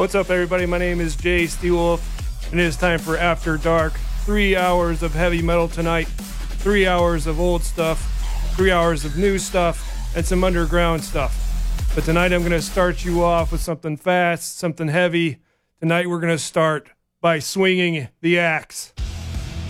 What's up, everybody? My name is Jay Steelwolf, and it is time for After Dark. 3 hours of heavy metal tonight, 3 hours of old stuff, 3 hours of new stuff, and some underground stuff. But tonight I'm going to start you off with something fast, something heavy. Tonight we're going to start by swinging the axe.